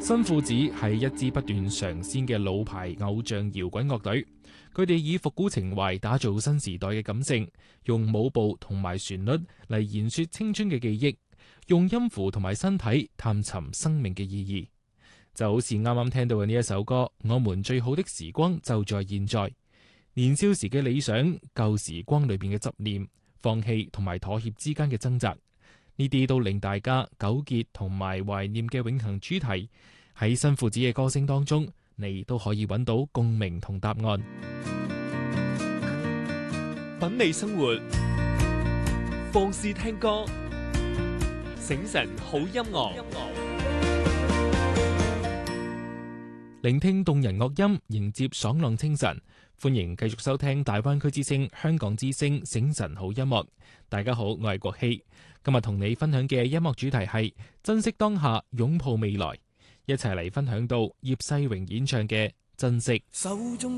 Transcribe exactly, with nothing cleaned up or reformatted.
新褲子係一支不斷嘗鮮嘅老牌偶像搖滾樂隊，佢哋以復古情懷打造新時代嘅感性，用舞步同埋旋律嚟言說青春嘅記憶，用音符同埋身體探尋生命嘅意義。就好似啱啱聽到嘅呢一首歌，我們最好的時光就在現在。年少時嘅理想，舊時光裏邊嘅執念，放棄同埋妥協之間嘅掙扎，呢啲都令大家糾結同埋懷念嘅永恆主題，喺新褲子嘅歌聲當中，你都可以揾到共鳴同答案。 品味生活，放肆聽歌，醒神好音樂， 聆聽動人樂音，迎接爽朗清晨。歡迎繼續收聽大灣區之聲、香港之聲醒神好音樂。大家好，我係國希，今日同你分享嘅音樂主題係珍惜當下，擁抱未來。一齊嚟分享到葉世榮演唱嘅珍惜。手中